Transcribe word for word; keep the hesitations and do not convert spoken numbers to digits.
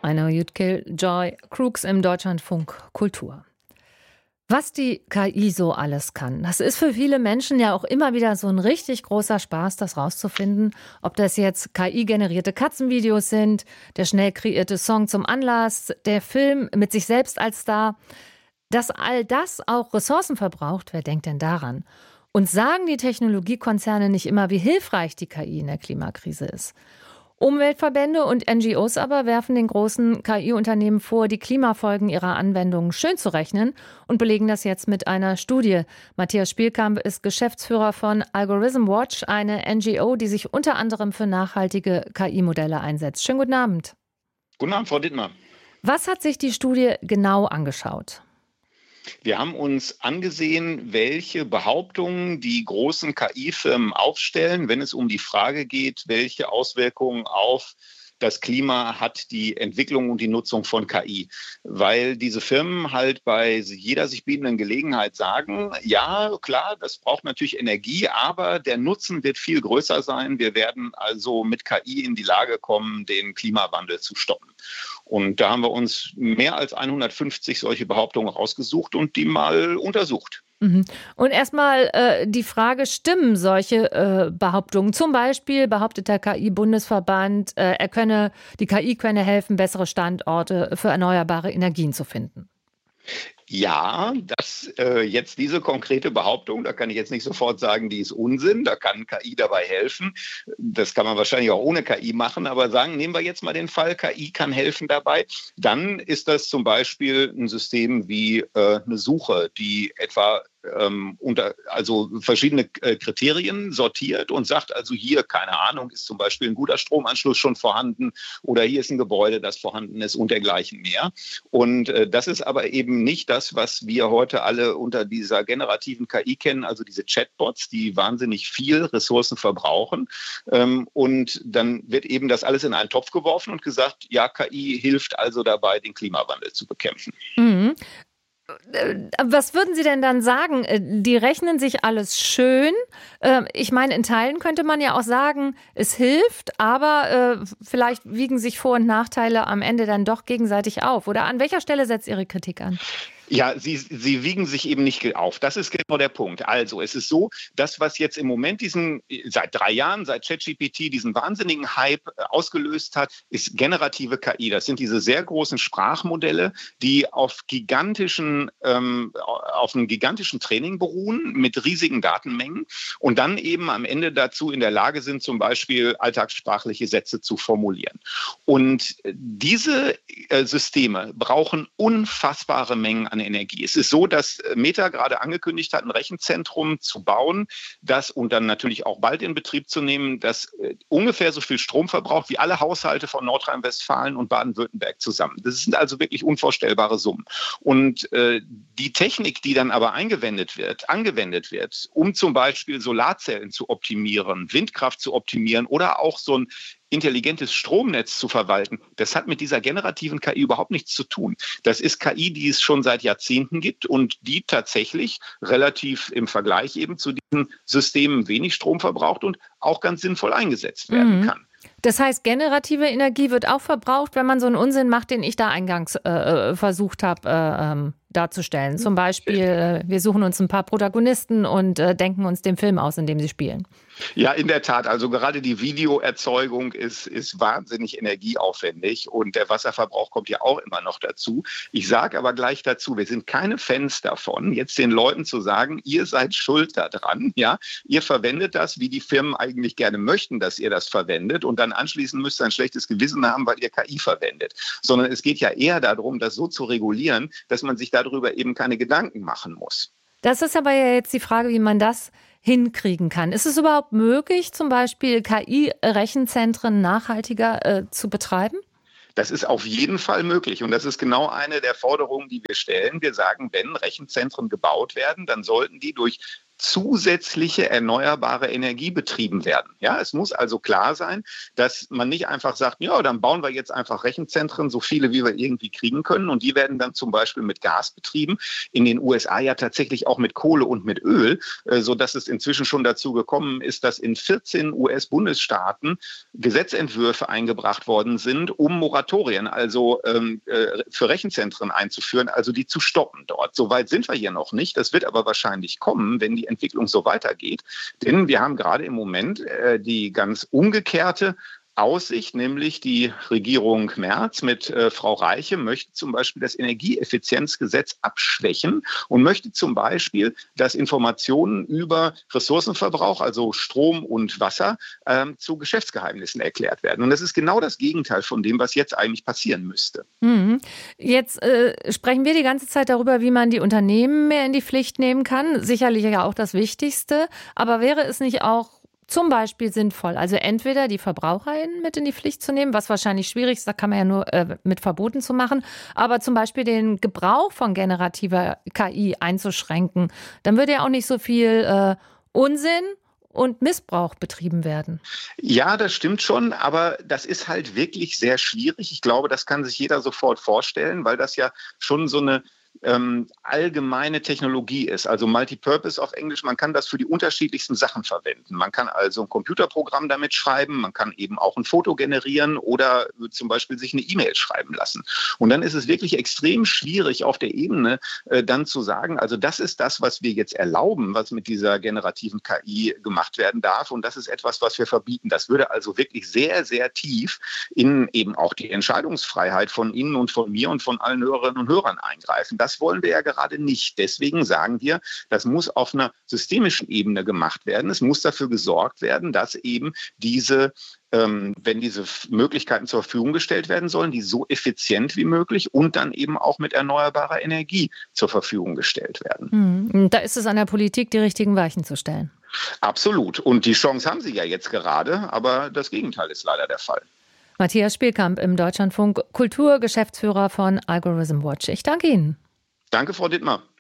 I know you'd kill Joy Crooks im Deutschlandfunk Kultur. Was die K I so alles kann, das ist für viele Menschen ja auch immer wieder so ein richtig großer Spaß, das rauszufinden. Ob das jetzt K I-generierte Katzenvideos sind, der schnell kreierte Song zum Anlass, der Film mit sich selbst als Star. Dass all das auch Ressourcen verbraucht, wer denkt denn daran? Und sagen die Technologiekonzerne nicht immer, wie hilfreich die K I in der Klimakrise ist? Umweltverbände und N G Os aber werfen den großen K I-Unternehmen vor, die Klimafolgen ihrer Anwendungen schön zu rechnen und belegen das jetzt mit einer Studie. Matthias Spielkamp ist Geschäftsführer von Algorithm Watch, eine N G O, die sich unter anderem für nachhaltige K I-Modelle einsetzt. Schönen guten Abend. Guten Abend, Frau Dittmar. Was hat sich die Studie genau angeschaut? Wir haben uns angesehen, welche Behauptungen die großen K I-Firmen aufstellen, wenn es um die Frage geht, welche Auswirkungen auf das Klima hat die Entwicklung und die Nutzung von K I. Weil diese Firmen halt bei jeder sich bietenden Gelegenheit sagen, ja, klar, das braucht natürlich Energie, aber der Nutzen wird viel größer sein. Wir werden also mit K I in die Lage kommen, den Klimawandel zu stoppen. Und da haben wir uns mehr als hundertfünfzig solche Behauptungen rausgesucht und die mal untersucht. Und erstmal äh, die Frage, stimmen solche äh, Behauptungen? Zum Beispiel behauptet der K I-Bundesverband, äh, er könne, die K I könne helfen, bessere Standorte für erneuerbare Energien zu finden. Ja, das äh, jetzt diese konkrete Behauptung, da kann ich jetzt nicht sofort sagen, die ist Unsinn, da kann K I dabei helfen. Das kann man wahrscheinlich auch ohne K I machen, aber sagen, nehmen wir jetzt mal den Fall, K I kann helfen dabei. Dann ist das zum Beispiel ein System wie äh, eine Suche, die etwa ähm, unter, also verschiedene äh, Kriterien sortiert und sagt, also hier, keine Ahnung, ist zum Beispiel ein guter Stromanschluss schon vorhanden oder hier ist ein Gebäude, das vorhanden ist und dergleichen mehr. Und äh, das ist aber eben nicht das, was wir heute alle unter dieser generativen K I kennen, also diese Chatbots, die wahnsinnig viel Ressourcen verbrauchen. Ähm, und dann wird eben das alles in einen Topf geworfen und gesagt, ja, K I hilft also dabei, den Klimawandel zu bekämpfen. Mhm. Was würden Sie denn dann sagen? Die rechnen sich alles schön. Ich meine, in Teilen könnte man ja auch sagen, es hilft, aber vielleicht wiegen sich Vor- und Nachteile am Ende dann doch gegenseitig auf. Oder an welcher Stelle setzt Ihre Kritik an? Ja, sie, sie wiegen sich eben nicht auf. Das ist genau der Punkt. Also es ist so, das, was jetzt im Moment diesen, seit drei Jahren, seit ChatGPT diesen wahnsinnigen Hype ausgelöst hat, ist generative K I. Das sind diese sehr großen Sprachmodelle, die auf gigantischen, ähm, auf einem gigantischen Training beruhen, mit riesigen Datenmengen und dann eben am Ende dazu in der Lage sind, zum Beispiel alltagssprachliche Sätze zu formulieren. Und diese äh, Systeme brauchen unfassbare Mengen an Energie. Es ist so, dass Meta gerade angekündigt hat, ein Rechenzentrum zu bauen, das und dann natürlich auch bald in Betrieb zu nehmen, das äh, ungefähr so viel Strom verbraucht wie alle Haushalte von Nordrhein-Westfalen und Baden-Württemberg zusammen. Das sind also wirklich unvorstellbare Summen. Und äh, die Technik, die dann aber eingewendet wird, angewendet wird, um zum Beispiel Solarzellen zu optimieren, Windkraft zu optimieren oder auch so ein intelligentes Stromnetz zu verwalten, das hat mit dieser generativen K I überhaupt nichts zu tun. Das ist K I, die es schon seit Jahrzehnten gibt und die tatsächlich relativ im Vergleich eben zu diesen Systemen wenig Strom verbraucht und auch ganz sinnvoll eingesetzt werden Mhm. kann. Das heißt, generative Energie wird auch verbraucht, wenn man so einen Unsinn macht, den ich da eingangs äh, versucht habe äh, ähm, darzustellen. Zum Beispiel, äh, wir suchen uns ein paar Protagonisten und äh, denken uns den Film aus, in dem sie spielen. Ja, in der Tat. Also gerade die Videoerzeugung ist, ist wahnsinnig energieaufwendig und der Wasserverbrauch kommt ja auch immer noch dazu. Ich sage aber gleich dazu, wir sind keine Fans davon, jetzt den Leuten zu sagen, ihr seid schuld daran, ja, ihr verwendet das, wie die Firmen eigentlich gerne möchten, dass ihr das verwendet und dann anschließend müsst ihr ein schlechtes Gewissen haben, weil ihr K I verwendet. Sondern es geht ja eher darum, das so zu regulieren, dass man sich darüber eben keine Gedanken machen muss. Das ist aber ja jetzt die Frage, wie man das hinkriegen kann. Ist es überhaupt möglich, zum Beispiel K I-Rechenzentren nachhaltiger äh, zu betreiben? Das ist auf jeden Fall möglich. Und das ist genau eine der Forderungen, die wir stellen. Wir sagen, wenn Rechenzentren gebaut werden, dann sollten die durch zusätzliche erneuerbare Energie betrieben werden. Ja, es muss also klar sein, dass man nicht einfach sagt, ja, dann bauen wir jetzt einfach Rechenzentren, so viele wie wir irgendwie kriegen können, und die werden dann zum Beispiel mit Gas betrieben. In den U S A ja tatsächlich auch mit Kohle und mit Öl, so dass es inzwischen schon dazu gekommen ist, dass in vierzehn U S-Bundesstaaten Gesetzentwürfe eingebracht worden sind, um Moratorien, also ähm, für Rechenzentren einzuführen, also die zu stoppen dort. Soweit sind wir hier noch nicht. Das wird aber wahrscheinlich kommen, wenn die Entwicklung so weitergeht. Denn wir haben gerade im Moment äh, die ganz umgekehrte Aussicht, nämlich die Regierung Merz mit äh, Frau Reiche möchte zum Beispiel das Energieeffizienzgesetz abschwächen und möchte zum Beispiel, dass Informationen über Ressourcenverbrauch, also Strom und Wasser, ähm, zu Geschäftsgeheimnissen erklärt werden. Und das ist genau das Gegenteil von dem, was jetzt eigentlich passieren müsste. Mhm. Jetzt äh, sprechen wir die ganze Zeit darüber, wie man die Unternehmen mehr in die Pflicht nehmen kann. Sicherlich ja auch das Wichtigste. Aber wäre es nicht auch zum Beispiel sinnvoll, also entweder die VerbraucherInnen mit in die Pflicht zu nehmen, was wahrscheinlich schwierig ist, da kann man ja nur äh, mit Verboten zu machen, aber zum Beispiel den Gebrauch von generativer K I einzuschränken. Dann würde ja auch nicht so viel äh, Unsinn und Missbrauch betrieben werden. Ja, das stimmt schon, aber das ist halt wirklich sehr schwierig. Ich glaube, das kann sich jeder sofort vorstellen, weil das ja schon so eine Ähm, allgemeine Technologie ist, also Multipurpose auf Englisch. Man kann das für die unterschiedlichsten Sachen verwenden. Man kann also ein Computerprogramm damit schreiben, man kann eben auch ein Foto generieren oder zum Beispiel sich eine E-Mail schreiben lassen. Und dann ist es wirklich extrem schwierig auf der Ebene äh, dann zu sagen, also das ist das, was wir jetzt erlauben, was mit dieser generativen K I gemacht werden darf, und das ist etwas, was wir verbieten. Das würde also wirklich sehr, sehr tief in eben auch die Entscheidungsfreiheit von Ihnen und von mir und von allen Hörerinnen und Hörern eingreifen. Das wollen wir ja gerade nicht. Deswegen sagen wir, das muss auf einer systemischen Ebene gemacht werden. Es muss dafür gesorgt werden, dass eben diese, ähm, wenn diese Möglichkeiten zur Verfügung gestellt werden sollen, die so effizient wie möglich und dann eben auch mit erneuerbarer Energie zur Verfügung gestellt werden. Hm. Da ist es an der Politik, die richtigen Weichen zu stellen. Absolut. Und die Chance haben sie ja jetzt gerade, aber das Gegenteil ist leider der Fall. Matthias Spielkamp im Deutschlandfunk, Kulturgeschäftsführer von Algorithm Watch. Ich danke Ihnen. Danke, Frau Dittmar.